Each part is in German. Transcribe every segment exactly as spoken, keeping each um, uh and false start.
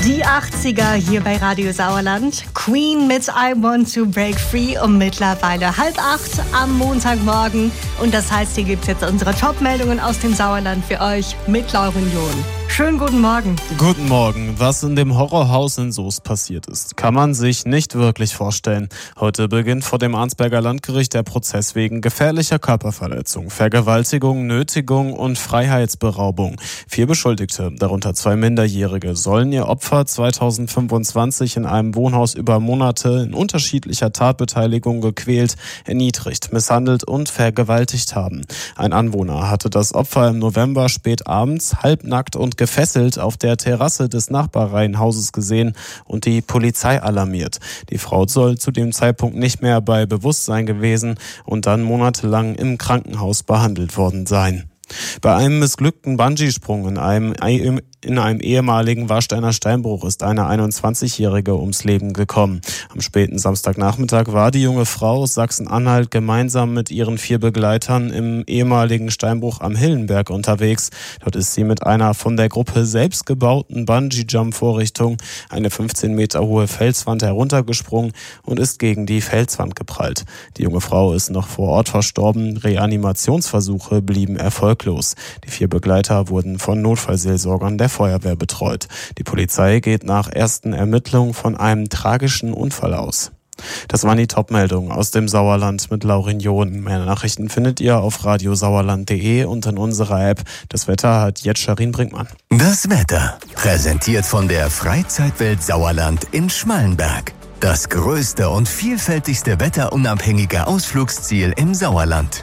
Die achtziger hier bei Radio Sauerland. Queen mit I Want to Break Free um mittlerweile halb acht am Montagmorgen. Und das heißt, hier gibt es jetzt unsere Top-Meldungen aus dem Sauerland für euch mit Lauren John. Schönen guten Morgen. Guten Morgen. Was in dem Horrorhaus in Soest passiert ist, kann man sich nicht wirklich vorstellen. Heute beginnt vor dem Arnsberger Landgericht der Prozess wegen gefährlicher Körperverletzung, Vergewaltigung, Nötigung und Freiheitsberaubung. Vier Beschuldigte, darunter zwei Minderjährige, sollen ihr Opfer zweitausendfünfundzwanzig in einem Wohnhaus über Monate in unterschiedlicher Tatbeteiligung gequält, erniedrigt, misshandelt und vergewaltigt haben. Ein Anwohner hatte das Opfer im November spät abends halbnackt und gefesselt auf der Terrasse des Nachbarreihenhauses gesehen und die Polizei alarmiert. Die Frau soll zu dem Zeitpunkt nicht mehr bei Bewusstsein gewesen und dann monatelang im Krankenhaus behandelt worden sein. Bei einem missglückten Bungee-Sprung in einem, in einem ehemaligen Warsteiner Steinbruch ist eine einundzwanzigjährige ums Leben gekommen. Am späten Samstagnachmittag war die junge Frau aus Sachsen-Anhalt gemeinsam mit ihren vier Begleitern im ehemaligen Steinbruch am Hillenberg unterwegs. Dort ist sie mit einer von der Gruppe selbst gebauten Bungee-Jump-Vorrichtung eine fünfzehn Meter hohe Felswand heruntergesprungen und ist gegen die Felswand geprallt. Die junge Frau ist noch vor Ort verstorben. Reanimationsversuche blieben erfolglos. Die vier Begleiter wurden von Notfallseelsorgern der Feuerwehr betreut. Die Polizei geht nach ersten Ermittlungen von einem tragischen Unfall aus. Das waren die Top-Meldungen aus dem Sauerland mit Lauren John. Mehr Nachrichten findet ihr auf radiosauerland punkt de und in unserer App. Das Wetter hat jetzt Scharin Brinkmann. Das Wetter, präsentiert von der Freizeitwelt Sauerland in Schmallenberg. Das größte und vielfältigste wetterunabhängige Ausflugsziel im Sauerland.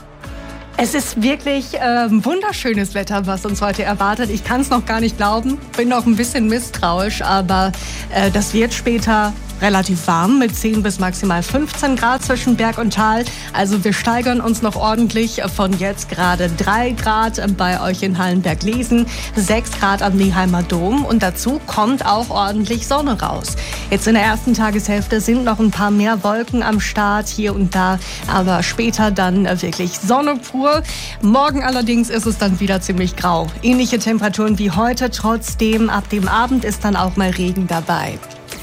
Es ist wirklich äh, wunderschönes Wetter, was uns heute erwartet. Ich kann es noch gar nicht glauben, bin noch ein bisschen misstrauisch, aber äh, das wird später relativ warm mit zehn bis maximal fünfzehn Grad zwischen Berg und Tal. Also wir steigern uns noch ordentlich von jetzt gerade drei Grad bei euch in Hallenberg-Lesen, sechs Grad am Neheimer Dom und dazu kommt auch ordentlich Sonne raus. Jetzt in der ersten Tageshälfte sind noch ein paar mehr Wolken am Start hier und da, aber später dann wirklich Sonne pur. Morgen allerdings ist es dann wieder ziemlich grau. Ähnliche Temperaturen wie heute, trotzdem ab dem Abend ist dann auch mal Regen dabei.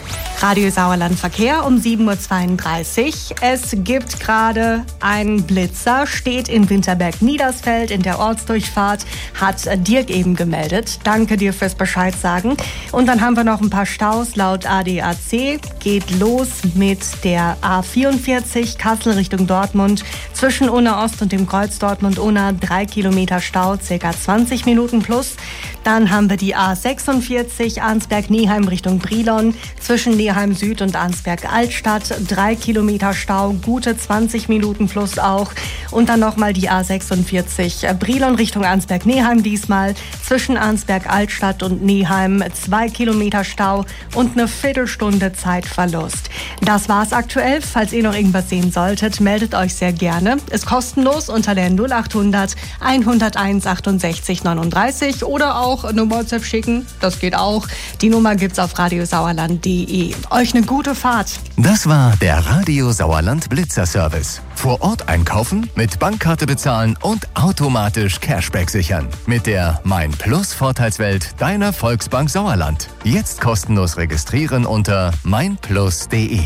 Radio Sauerland Verkehr um sieben Uhr zweiunddreißig. Es gibt gerade einen Blitzer, steht in Winterberg-Niedersfeld in der Ortsdurchfahrt, hat Dirk eben gemeldet. Danke dir fürs Bescheid sagen. Und dann haben wir noch ein paar Staus laut A D A C. Geht los mit der A vierundvierzig Kassel Richtung Dortmund. Zwischen Unna Ost und dem Kreuz Dortmund-Unna drei Kilometer Stau, circa zwanzig Minuten plus. Dann haben wir die A sechsundvierzig Arnsberg-Neheim Richtung Brilon. Zwischen Neheim Süd und Arnsberg-Altstadt drei Kilometer Stau, gute zwanzig Minuten plus auch. Und dann nochmal die A sechsundvierzig Brilon Richtung Arnsberg-Neheim diesmal. Zwischen Arnsberg-Altstadt und Neheim zwei Kilometer Stau und eine Viertelstunde Zeitverlust. Das war's aktuell. Falls ihr noch irgendwas sehen solltet, meldet euch sehr gerne. Ist kostenlos unter der null achthundert hunderteins achtundsechzig neununddreißig oder auch eine WhatsApp schicken. Das geht auch. Die Nummer gibt's auf radiosauerland punkt de. Euch eine gute Fahrt. Das war der Radio Sauerland Blitzer Service. Vor Ort einkaufen, mit Bankkarte bezahlen und automatisch Cashback sichern. Mit der Mein Plus Vorteilswelt deiner Volksbank Sauerland. Jetzt kostenlos registrieren unter mein plus punkt de.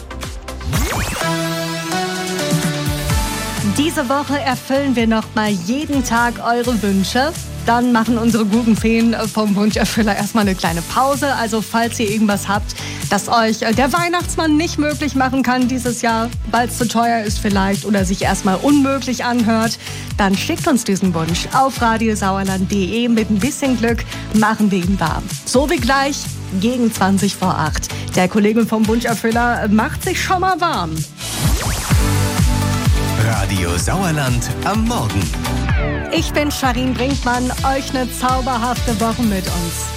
Diese Woche erfüllen wir noch mal jeden Tag eure Wünsche. Dann machen unsere guten Feen vom Wunscherfüller erstmal eine kleine Pause. Also falls ihr irgendwas habt, das euch der Weihnachtsmann nicht möglich machen kann dieses Jahr, weil es zu teuer ist vielleicht oder sich erstmal unmöglich anhört, dann schickt uns diesen Wunsch auf radiosauerland punkt de. Mit ein bisschen Glück machen wir ihn warm. So wie gleich gegen zwanzig vor acht. Der Kollege vom Wunscherfüller macht sich schon mal warm. Radio Sauerland am Morgen. Ich bin Scharin Brinkmann. Euch eine zauberhafte Woche mit uns.